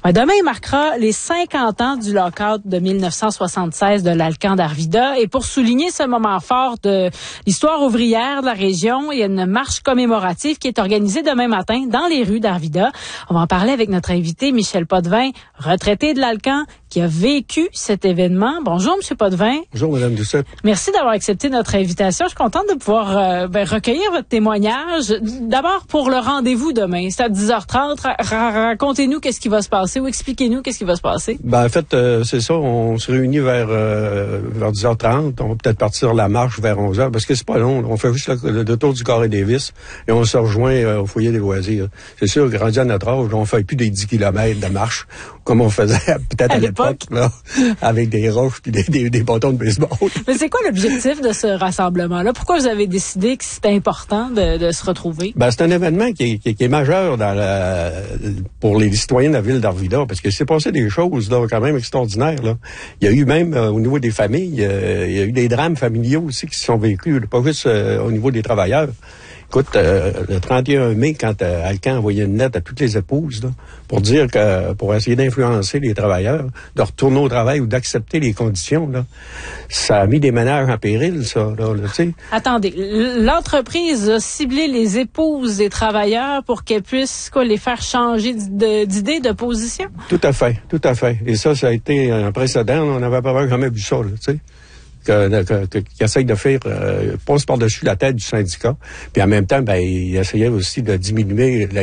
Ben, demain marquera les 50 ans du lockout de 1976 de l'Alcan d'Arvida. Et pour souligner ce moment fort de l'histoire ouvrière de la région, il y a une marche commémorative qui est organisée demain matin dans les rues d'Arvida. On va en parler avec notre invité Michel Potvin, retraité de l'Alcan, qui a vécu cet événement. Bonjour, M. Potvin. Bonjour, Mme Doucette. Merci d'avoir accepté notre invitation. Je suis contente de pouvoir recueillir votre témoignage. D'abord, pour le rendez-vous demain, c'est à 10h30. Racontez-nous qu'est-ce qui va se passer ou expliquez-nous qu'est-ce qui va se passer. Ben, en fait, c'est ça. On se réunit vers 10h30. On va peut-être partir la marche vers 11h parce que c'est pas long. On fait juste le tour du Carré Davis et on se rejoint au foyer des loisirs. C'est sûr, rendu à notre âge, on fait plus des 10 km de marche comme on faisait peut-être à l'époque, là, avec des roches puis des bâtons de baseball. Mais c'est quoi l'objectif de ce rassemblement-là? Pourquoi vous avez décidé que c'était important de se retrouver? Ben, c'est un événement qui est majeur pour les citoyens de la ville d'Arvida, parce que s'est passé des choses là quand même extraordinaires. Là. Il y a eu même au niveau des familles, il y a eu des drames familiaux aussi qui se sont vécus, pas juste au niveau des travailleurs. Écoute, le 31 mai, quand Alcan envoyait une lettre à toutes les épouses là, pour essayer d'influencer les travailleurs, de retourner au travail ou d'accepter les conditions, là, ça a mis des ménages en péril, ça. Là, tu sais. Attendez, l'entreprise a ciblé les épouses des travailleurs pour qu'elles puissent les faire changer d'idée, de position? Tout à fait. Et ça a été un précédent. On n'avait pas jamais vu ça, là, tu sais. Qui essaye de faire passe par-dessus la tête du syndicat. Puis en même temps, il essayait aussi de diminuer